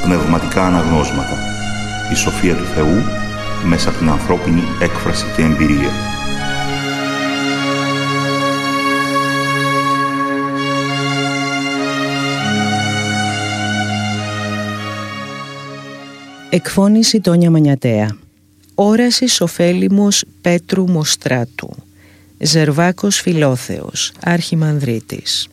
πνευματικά αναγνώσματα. Η σοφία του Θεού μέσα από την ανθρώπινη έκφραση και εμπειρία. Εκφώνηση Τόνια Μανιατέα. Όραση Σοφέλιμος Πέτρου Μοστράτου. Ζερβάκος Φιλόθεος, Αρχιμανδρίτης.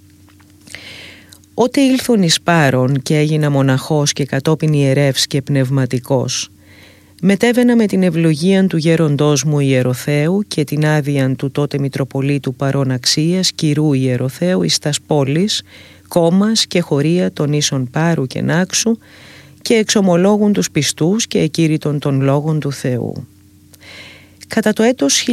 Ότε ήλθον εις Πάρον και έγινα μοναχός και κατόπιν ιερεύς και πνευματικός, μετέβαινα με την ευλογίαν του γέροντός μου Ιεροθέου και την άδειαν του τότε Μητροπολίτου Παρών Αξίας Κυρού Ιεροθέου εις τας πόλης, κόμμας και χωρία των ίσων Πάρου και Νάξου, και εξομολόγουν τους πιστούς και εκήρυτον των λόγων του Θεού. Κατά το έτος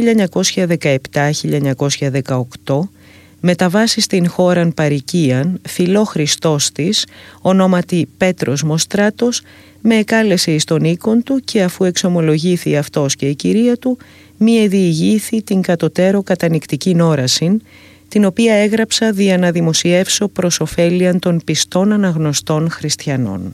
1917-1918 μεταβάσει στην χώραν Παρικίαν, φιλό Χριστός της, ονόματι Πέτρος Μοστράτος, με εκάλεσε εις τον οίκον του και αφού εξομολογήθη αυτός και η κυρία του, μη εδιηγήθη την κατωτέρω κατανυκτικήν όρασιν, την οποία έγραψα δια να δημοσιεύσω προς ωφέλιαν των πιστών αναγνωστών χριστιανών.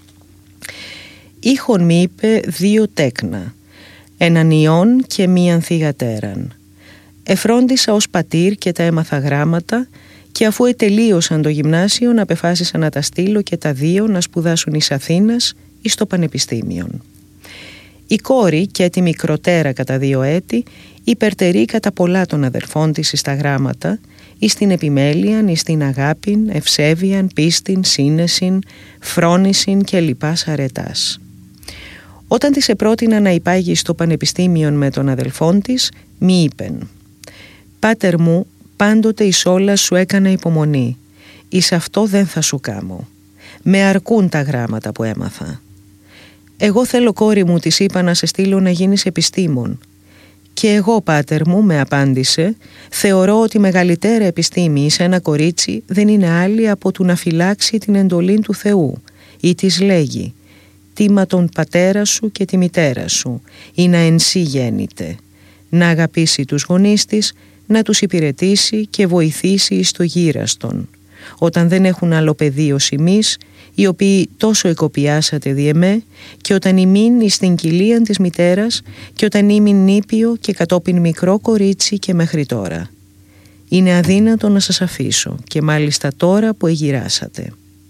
Ήχον μη είπε 2 τέκνα, έναν ιών και μίαν θυγατέραν. Εφρόντισα ως πατήρ και τα έμαθα γράμματα και αφού ετελείωσαν το γυμνάσιο απεφάσισα να τα στείλω και τα 2 να σπουδάσουν εις Αθήνας εις το Πανεπιστήμιον. Η κόρη και τη μικροτέρα κατά 2 έτη υπερτερεί κατά πολλά των αδερφών της εις τα γράμματα, εις την επιμέλειαν, εις την αγάπην, ευσέβειαν, πίστην, σύνεσιν, φρόνησιν και λοιπάς αρετάς. Όταν της επρότεινα να υπάγει στο πανεπιστήμιον με τον αδελφόν της, μη είπεν: «Πάτερ μου, πάντοτε εις όλα σου έκανα υπομονή, εις αυτό δεν θα σου κάμω. Με αρκούν τα γράμματα που έμαθα. Εγώ θέλω, κόρη μου, της είπα, να σε στείλω να γίνεις επιστήμον. Και εγώ, πάτερ μου, με απάντησε, θεωρώ ότι μεγαλύτερα επιστήμη εις ένα κορίτσι δεν είναι άλλη από του να φυλάξει την εντολή του Θεού, ή της λέγει: «Τίμα τον πατέρα σου και τη μητέρα σου, ή να εν σύ γέννηται, να αγαπήσει τους γονείς της, να τους υπηρετήσει και βοηθήσει εις το γύραστον, όταν δεν έχουν άλλο παιδί ως εμείς, οι οποίοι τόσο εκοπιάσατε δι' εμέ, και όταν ημίν εις την κοιλίαν της μητέρας, και όταν ήμην νήπιο και κατόπιν μικρό κορίτσι και μέχρι τώρα. Είναι αδύνατο να σας αφήσω, και μάλιστα τώρα που εγυράσατε».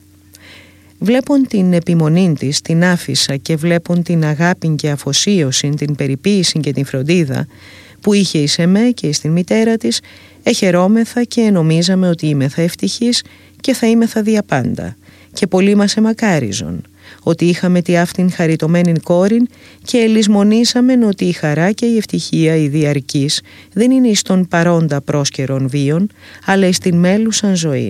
Βλέπον την επιμονή της, την άφησα, και βλέπον την αγάπη και αφοσίωση, την περιποίηση και την φροντίδα που είχε εις εμέ και εις την μητέρα της, εχαιρόμεθα και νομίζαμε ότι είμεθα ευτυχείς και θα είμεθα διαπάντα, και πολλοί μας εμακάριζον, ότι είχαμε τη αυτήν χαριτωμένην κόρην, και ελισμονήσαμεν ότι η χαρά και η ευτυχία η διαρκής δεν είναι εις τον παρόντα πρόσκαιρον βίον, αλλά εις την μέλουσαν ζωήν.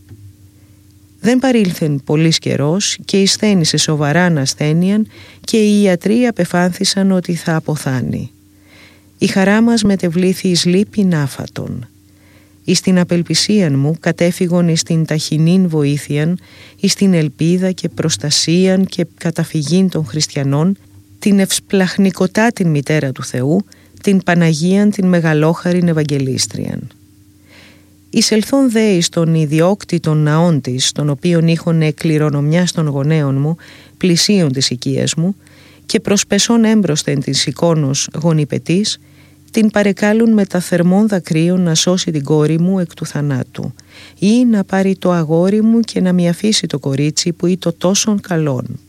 Δεν παρήλθεν πολύς καιρός και εισθένησε σοβαράν ασθένειαν, και οι ιατροί απεφάνθησαν ότι θα αποθάνει. Η χαρά μας μετεβλήθη εις λύπην άφατον. Εις την απελπισίαν μου κατέφυγον εις την ταχυνήν βοήθειαν, εις την ελπίδα και προστασίαν και καταφυγήν των χριστιανών, την ευσπλαχνικοτά την μητέρα του Θεού, την Παναγίαν την μεγαλόχαρην Ευαγγελίστριαν. Εισελθόν δε εις τον ιδιόκτητον ναόν της, τον οποίον είχον κληρονομιάς των γονέων μου, πλησίον της οικίας μου, και προσπεσών έμπροσθεν της εικόνος γονιπετής, την παρεκάλουν με τα θερμών δακρύων να σώσει την κόρη μου εκ του θανάτου, ή να πάρει το αγόρι μου και να μη αφήσει το κορίτσι που είτο τόσον καλόν.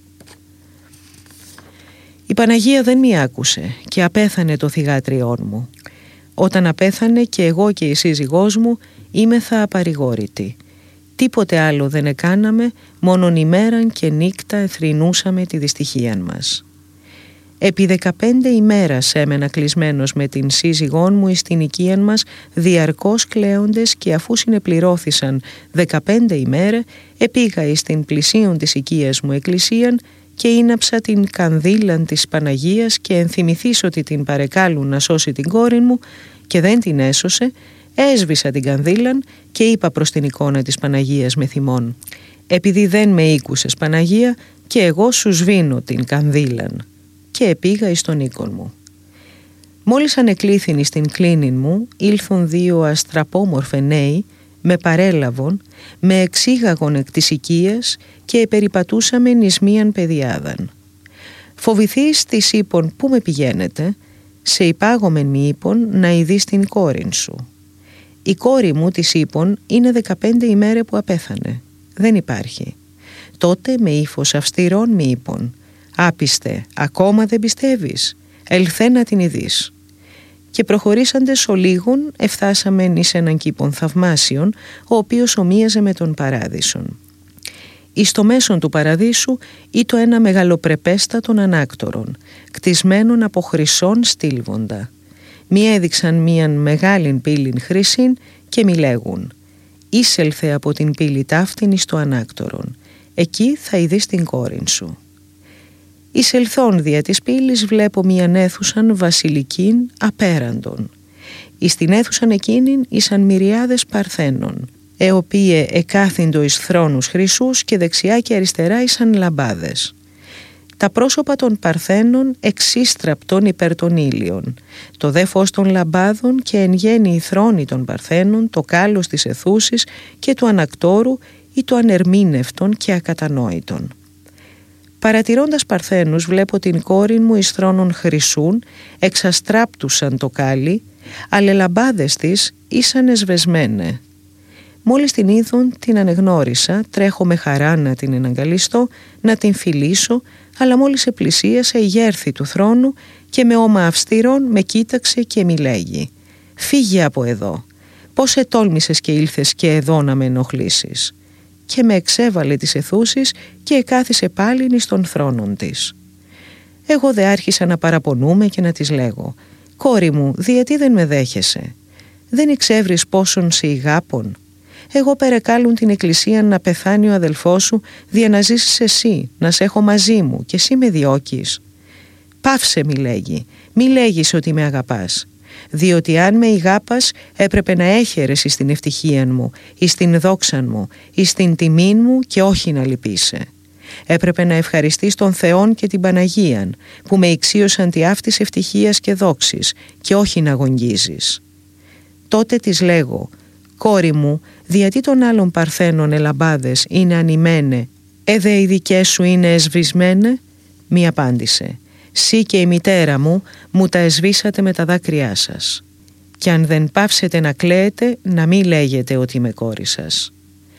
Η Παναγία δεν μη άκουσε και απέθανε το θυγάτριόν μου. Όταν απέθανε και εγώ και η σύζυγός μου, είμεθα απαρηγόρητοι. Τίποτε άλλο δεν εκάναμε, μόνον ημέραν και νύκτα εθρηνούσαμε τη δυστυχίαν μας. Επί 15 ημέρας έμενα κλεισμένος με την σύζυγόν μου εις την οικίαν μας, διαρκώς κλαίοντες, και αφού συνεπληρώθησαν 15 ημέρες, επήγα εις την πλησίον της οικίας μου εκκλησίαν και ίναψα την κανδύλαν της Παναγίας, και ενθυμηθείς ότι την παρεκάλουν να σώσει την κόρη μου και δεν την έσωσε, έσβησα την κανδύλαν και είπα προς την εικόνα της Παναγίας με θυμόν: «Επειδή δεν με ήκουσες, Παναγία, και εγώ σου σβήνω την κανδύλαν», και επήγα εις τον οίκον μου. Μόλις ανεκλήθην στην κλίνην μου, ήλθον 2 αστραπόμορφε νέοι με παρέλαβον, με εξήγαγον εκ της οικίας και επεριπατούσαμεν εις μίαν παιδιάδαν. Φοβηθείς της είπων πού με πηγαίνετε, σε υπάγομεν μη είπων να ειδείς την κόρην σου. Η κόρη μου της είπων είναι 15 ημέρε που απέθανε, δεν υπάρχει. Τότε με ύφος αυστηρών μη είπων, άπιστε, ακόμα δεν πιστεύεις, ελθέ να την ειδείς. Και προχωρήσαντες ολίγων εφτάσαμεν εις έναν κήπον θαυμάσιον, ο οποίος ομοίαζε με τον παράδεισον. Εις το μέσον του παραδείσου ήτο ένα μεγαλοπρεπέστατον ανάκτορον, κτισμένον από χρυσόν στήλβοντα. Μη έδειξαν μίαν μεγάλην πύλην χρυσήν και μη λέγουν, «Είσελθε από την πύλη ταύτην εις το ανάκτορον, εκεί θα ειδείς την κόρην σου». Εισελθών δια της πύλης βλέπω μίαν αίθουσαν βασιλικήν απέραντον. Εις την αίθουσαν εκείνην ήσαν μυριάδες παρθένων, εοπίε εκάθυντο εις θρόνους χρυσούς και δεξιά και αριστερά ήσαν λαμπάδες. Τα πρόσωπα των παρθένων εξίστραπτον υπέρ των ήλιων, το δε φως των λαμπάδων και εν γέννη η θρόνη των παρθένων, το κάλος της αιθούσης και του ανακτόρου ή το ανερμήνευτον και ακατανόητον. Παρατηρώντας παρθένους βλέπω την κόρη μου εις θρόνων χρυσούν, εξαστράπτουσαν το κάλι, αλλά λαμπάδες της ήσαν εσβεσμένε. Μόλις την είδον την ανεγνώρισα, τρέχω με χαρά να την εναγκαλιστώ, να την φιλήσω, αλλά μόλις επλησίασα η γέρθη του θρόνου και με όμα αυστηρών με κοίταξε και μη λέγει, «Φύγε από εδώ, πώς ετόλμησες και ήλθες και εδώ να με ενοχλήσεις». Και με εξέβαλε τις αιθούσεις και εκάθισε πάλιν εις των θρόνων της. Εγώ δε άρχισα να παραπονούμε και να της λέγω, «Κόρη μου, διατί δεν με δέχεσαι, δεν εξεύρεις πόσον σε ηγάπων. Εγώ περεκάλουν την εκκλησία να πεθάνει ο αδελφός σου, δια να ζήσεις εσύ, να σε έχω μαζί μου και εσύ με διώκεις». «Πάυσε», μη λέγει, «μη λέγεις ότι με αγαπάς, διότι αν με ηγάπας έπρεπε να έχερες εις την ευτυχίαν μου, εις την δόξαν μου, εις την τιμήν μου και όχι να λυπείσαι. Έπρεπε να ευχαριστείς τον Θεόν και την Παναγίαν που με ηξίωσαν τη αυτής ευτυχίας και δόξης και όχι να γογγίζεις». Τότε της λέγω, «Κόρη μου, διατί των άλλων παρθένων ελαμπάδες είναι ανημένε, εδε οι δικές σου είναι εσβησμένε?» Μη απάντησε, «Σύ και η μητέρα μου τα εσβήσατε με τα δάκρυά σας. Κι αν δεν πάψετε να κλαίετε, να μην λέγετε ότι είμαι κόρη σας».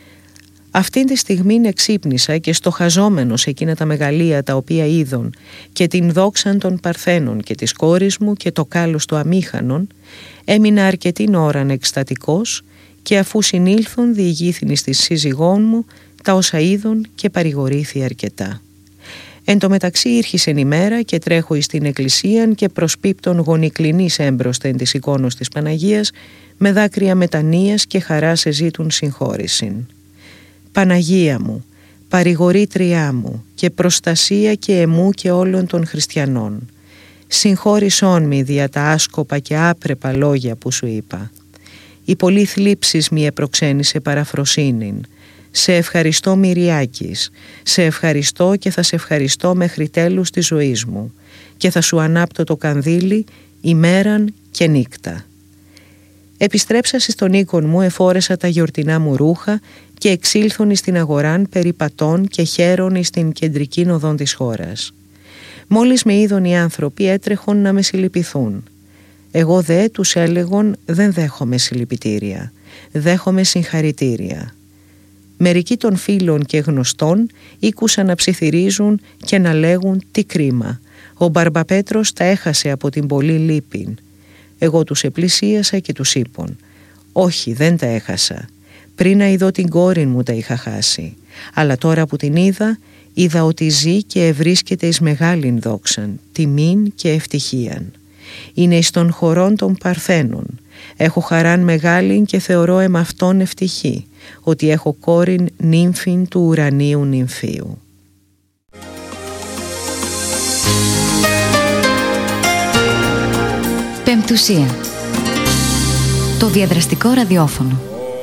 Αυτήν τη στιγμή εξύπνησα και στοχαζόμενος εκείνα τα μεγαλεία τα οποία είδων και την δόξαν των παρθένων και της κόρης μου και το κάλος του αμήχανον, έμεινα αρκετήν ώραν εκστατικός και αφού συνήλθον διηγήθην εις της σύζυγών μου τα όσα είδων και παρηγορήθη αρκετά. Εν τω μεταξύ ήρχισεν η μέρα και τρέχω εις την εκκλησίαν και προσπίπτων γονικλινής έμπροσθεν της εικόνος της Παναγίας με δάκρυα μετανοίας και χαράς εζήτουν συγχώρησιν. «Παναγία μου, παρηγορήτριά μου και προστασία και εμού και όλων των χριστιανών, συγχώρησόν μη δια τα άσκοπα και άπρεπα λόγια που σου είπα. Η πολλή θλίψης μη επροξένησε παραφροσύνην. Σε ευχαριστώ Μυριάκης, σε ευχαριστώ και θα σε ευχαριστώ μέχρι τέλους της ζωής μου και θα σου ανάπτω το κανδύλι ημέραν και νύκτα». Επιστρέψας στον οίκον μου εφόρεσα τα γιορτινά μου ρούχα και εξήλθον εις την αγοράν περιπατών και χαίρον εις την κεντρική οδόν της χώρας. Μόλις με είδον οι άνθρωποι έτρεχον να με συλληπιθούν. Εγώ δε τους έλεγον δεν δέχομαι συλληπιτήρια, δέχομαι συγχαρητήρια. Μερικοί των φίλων και γνωστών ήκουσαν να ψιθυρίζουν και να λέγουν τι κρίμα. Ο Μπαρμπαπέτρος τα έχασε από την πολλή λύπην. Εγώ τους επλησίασα και τους είπων, όχι δεν τα έχασα. Πριν να ειδώ την κόρη μου τα είχα χάσει. Αλλά τώρα που την είδα ότι ζει και ευρίσκεται εις μεγάλην δόξαν, τιμήν και ευτυχίαν. Είναι εις των χωρών των Παρθένων. Έχω χαράν μεγάλην και θεωρώ εμαυτόν ευτυχή, ότι έχω κόρην νύμφην του ουρανίου νυμφίου. Πεμπτουσία. Το διαδραστικό ραδιόφωνο.